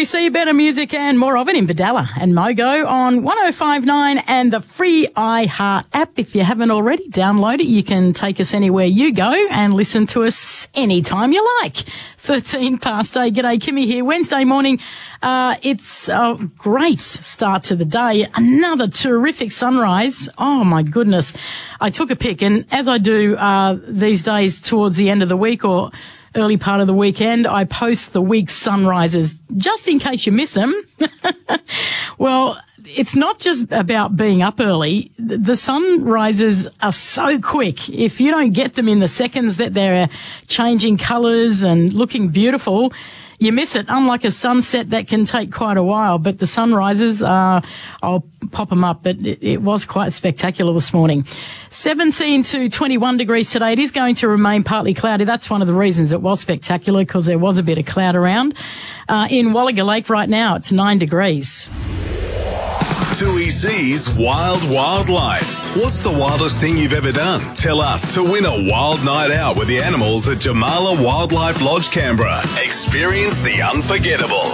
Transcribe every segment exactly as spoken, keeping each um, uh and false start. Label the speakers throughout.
Speaker 1: E C, better music and more of it in Vidala and Mogo on one oh five point nine and the free iHeart app. If you haven't already, download it. You can take us anywhere you go and listen to us anytime you like. thirteen past eight. G'day, Kimmy here. Wednesday morning. Uh, it's a great start to the day. Another terrific sunrise. Oh, my goodness. I took a pic, and as I do uh, these days towards the end of the week or early part of the weekend, I post the week's sunrises just in case you miss them. Well, it's not just about being up early. The sunrises are so quick. If you don't get them in the seconds that they're changing colours and looking beautiful, you miss it. Unlike a sunset that can take quite a while, but the sunrises, uh, I'll pop them up, but it, it was quite spectacular this morning. seventeen to twenty-one degrees today. It is going to remain partly cloudy. That's one of the reasons it was spectacular, because there was a bit of cloud around. Uh, in Wallaga Lake right now, it's nine degrees.
Speaker 2: two E C's Wild Wildlife. What's the wildest thing you've ever done? Tell us to win a wild night out with the animals at Jamala Wildlife Lodge, Canberra. Experience the unforgettable.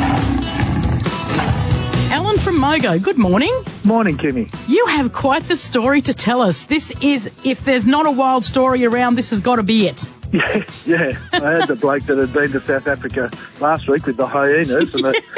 Speaker 1: Alan from Mogo, good morning.
Speaker 3: Morning, Kimmy.
Speaker 1: You have quite the story to tell us. This is, if there's not a wild story around, this has got to be it.
Speaker 3: Yeah, yeah. I had the bloke that had been to South Africa last week with the hyenas, and it,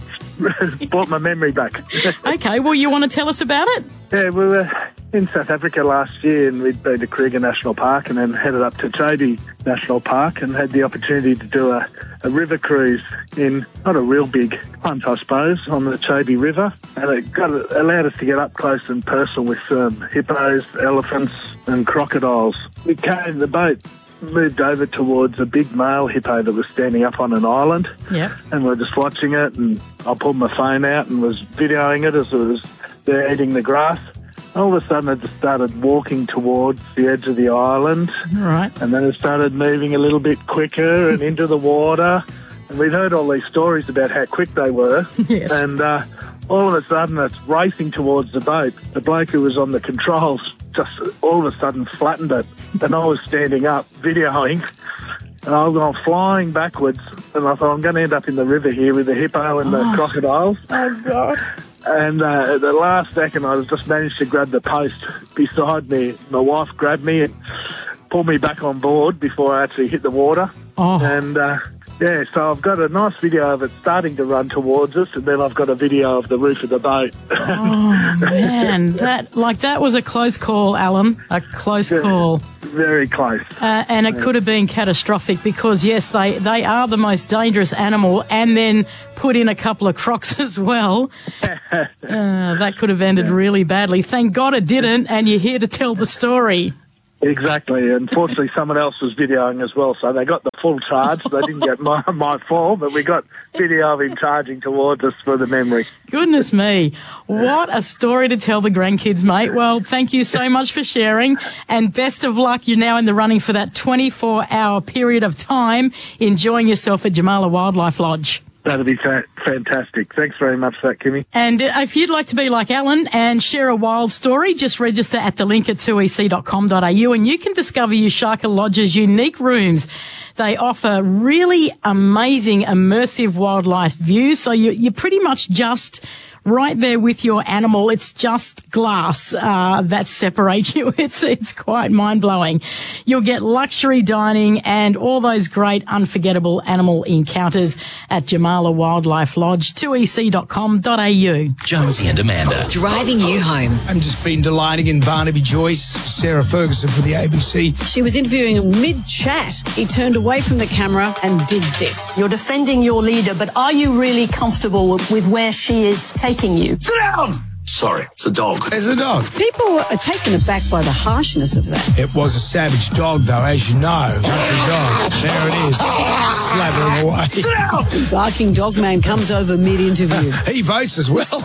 Speaker 3: it brought my memory back.
Speaker 1: Okay, well, you want to tell us about it?
Speaker 3: Yeah, we were in South Africa last year, and we'd been to Kruger National Park and then headed up to Chobe National Park and had the opportunity to do a, a river cruise in, not a real big punt, I suppose, on the Chobe River. And it got allowed us to get up close and personal with um, hippos, elephants and crocodiles. We came, the boat moved over towards a big male hippo that was standing up on an island.
Speaker 1: Yep.
Speaker 3: And we we're just watching it, and I pulled my phone out and was videoing it as it was there eating the grass. All of a sudden it just started walking towards the edge of the island.
Speaker 1: All right.
Speaker 3: And then it started moving a little bit quicker and into the water. And we'd heard all these stories about how quick they were.
Speaker 1: Yes.
Speaker 3: And uh, all of a sudden it's racing towards the boat. The bloke who was on the controls just all of a sudden flattened it. And I was standing up, videoing, and I was going flying backwards. And I thought, I'm going to end up in the river here with the hippo and the
Speaker 1: oh.
Speaker 3: crocodiles.
Speaker 1: Oh, God.
Speaker 3: And uh, at the last second, I just managed to grab the post beside me. My wife grabbed me and pulled me back on board before I actually hit the water.
Speaker 1: Oh.
Speaker 3: And, uh, yeah, so I've got a nice video of it starting to run towards us, and then I've got a video of the roof of the boat.
Speaker 1: Oh, man. That, like, that was a close call, Alan. A close
Speaker 3: Yeah.
Speaker 1: call.
Speaker 3: Very close.
Speaker 1: Uh, and it could have been catastrophic because, yes, they, they are the most dangerous animal, and then put in a couple of crocs as well. uh, that could have ended really badly. Thank God it didn't, and you're here to tell the story.
Speaker 3: Exactly. Unfortunately, someone else was videoing as well, so they got the full charge. They didn't get my, my fall, but we got video of him charging towards us for the memory.
Speaker 1: Goodness me. What a story to tell the grandkids, mate. Well, thank you so much for sharing, and best of luck. You're now in the running for that twenty-four hour period of time enjoying yourself at Jamala Wildlife Lodge.
Speaker 3: That'd be fa- fantastic. Thanks very much for that, Kimmy.
Speaker 1: And uh, if you'd like to be like Alan and share a wild story, just register at the link at two e c dot com dot a u and you can discover Ushaka Lodge's unique rooms. They offer really amazing, immersive wildlife views. So you, you're pretty much just right there with your animal. It's just glass uh, that separates you. It's it's quite mind-blowing. You'll get luxury dining and all those great unforgettable animal encounters at Jamala Wildlife Lodge, two e c dot com dot a u.
Speaker 4: Jonesy and Amanda.
Speaker 5: Driving you home.
Speaker 6: I've just been delighting in Barnaby Joyce, Sarah Ferguson for the A B C.
Speaker 5: She was interviewing him mid-chat. He turned away from the camera and did this.
Speaker 7: You're defending your leader, but are you really comfortable with where she is taking you?
Speaker 6: Sit down!
Speaker 8: Sorry, it's a dog.
Speaker 6: It's a dog.
Speaker 5: People are taken aback by the harshness of that.
Speaker 6: It was a savage dog, though, as you know. Country dog. There it is. Slathering away. Sit down!
Speaker 5: The barking dog man comes over mid-interview.
Speaker 6: He votes as well.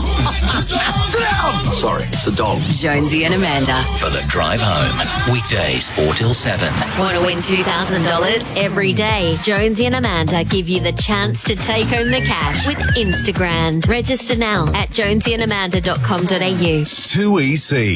Speaker 8: Sit down! Sorry, it's a dog.
Speaker 5: Jonesy and Amanda.
Speaker 4: For the drive home. Weekdays four till seven.
Speaker 9: Want to win two thousand dollars? Every day, Jonesy and Amanda give you the chance to take home the cash with Instagram. Register now at jonesy and amanda dot com dot a u.
Speaker 2: two E C.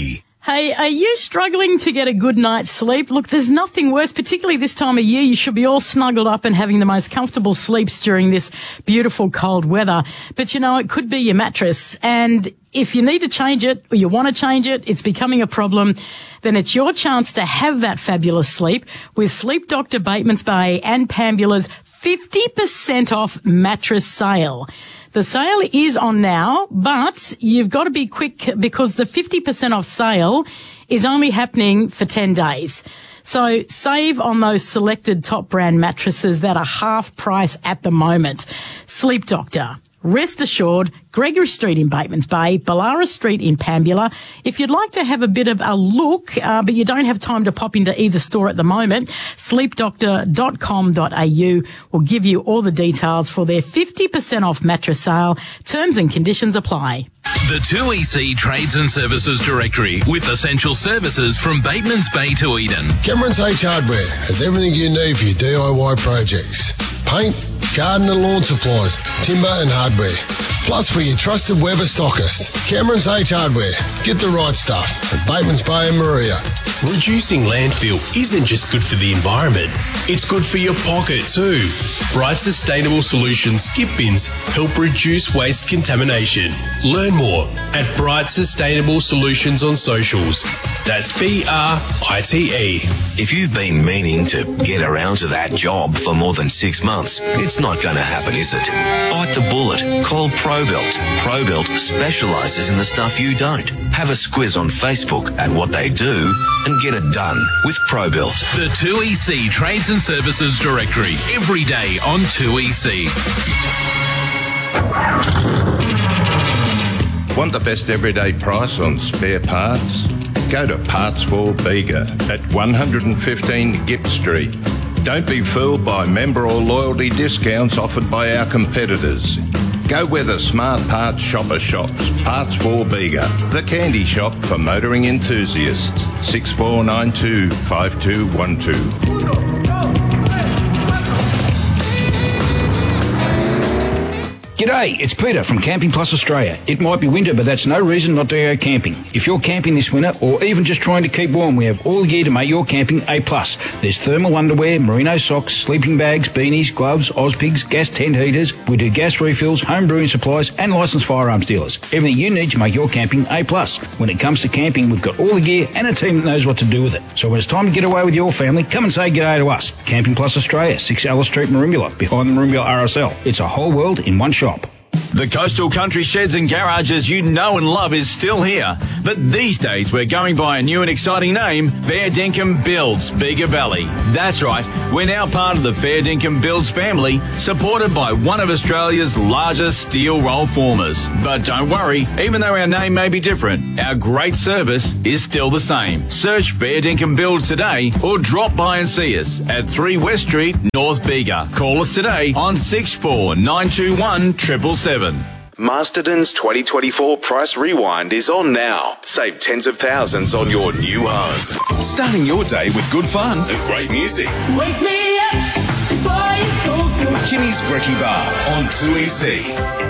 Speaker 1: Hey, are you struggling to get a good night's sleep? Look, there's nothing worse, particularly this time of year. You should be all snuggled up and having the most comfortable sleeps during this beautiful cold weather. But, you know, it could be your mattress. And if you need to change it or you want to change it, it's becoming a problem, then it's your chance to have that fabulous sleep with Sleep Doctor Batemans Bay and Pambula's fifty percent off mattress sale. The sale is on now, but you've got to be quick because the fifty percent off sale is only happening for ten days. So save on those selected top brand mattresses that are half price at the moment. Sleep Doctor. Rest assured, Gregory Street in Batemans Bay, Ballara Street in Pambula. If you'd like to have a bit of a look, uh, but you don't have time to pop into either store at the moment, sleep doctor dot com dot a u will give you all the details for their fifty percent off mattress sale. Terms and conditions apply.
Speaker 4: The two E C Trades and Services Directory with essential services from Batemans Bay to Eden.
Speaker 10: Cameron's H Hardware has everything you need for your D I Y projects. Paint, garden and lawn supplies, timber and hardware. Plus, we're your trusted Weber stockist. Cameron's H Hardware. Get the right stuff at Batemans Bay and Maria.
Speaker 11: Reducing landfill isn't just good for the environment, it's good for your pocket too. Bright Sustainable Solutions skip bins help reduce waste contamination. Learn more at Bright Sustainable Solutions on socials. That's B R I T E.
Speaker 12: If you've been meaning to get around to that job for more than six months, it's not going to happen, is it? Bite the bullet. Call ProBelt. ProBelt specialises in the stuff you don't. Have a squiz on Facebook at what they do and get it done with ProBelt.
Speaker 4: The two E C Trades and Services Directory every day on two E C.
Speaker 13: Want the best everyday price on spare parts? Go to Parts for Bega at one fifteen Gipp Street. Don't be fooled by member or loyalty discounts offered by our competitors. Go where the smart parts shopper shops. Parts for Bega, the candy shop for motoring enthusiasts. six four nine two, five two one two.
Speaker 6: G'day, it's Peter from Camping Plus Australia. It might be winter, but that's no reason not to go camping. If you're camping this winter or even just trying to keep warm, we have all the gear to make your camping A plus. There's thermal underwear, merino socks, sleeping bags, beanies, gloves, Ozpigs, gas tent heaters. We do gas refills, home brewing supplies and licensed firearms dealers. Everything you need to make your camping A plus. When it comes to camping, we've got all the gear and a team that knows what to do with it. So when it's time to get away with your family, come and say g'day to us. Camping Plus Australia, six Alice Street, Merimbula, behind the Merimbula R S L. It's a whole world in one shop.
Speaker 14: The Coastal Country Sheds and Garages you know and love is still here. But these days we're going by a new and exciting name, Fair Dinkum Builds Bega Valley. That's right, we're now part of the Fair Dinkum Builds family, supported by one of Australia's largest steel roll formers. But don't worry, even though our name may be different, our great service is still the same. Search Fair Dinkum Builds today or drop by and see us at three West Street, North Bega. Call us today on six four nine two one seven seven seven.
Speaker 2: Masterton's twenty twenty-four Price Rewind is on now. Save tens of thousands on your new home. Starting your day with good fun and great music.
Speaker 15: Wake me up before you go.
Speaker 2: Kimmy's Brekkie Bar on two E C.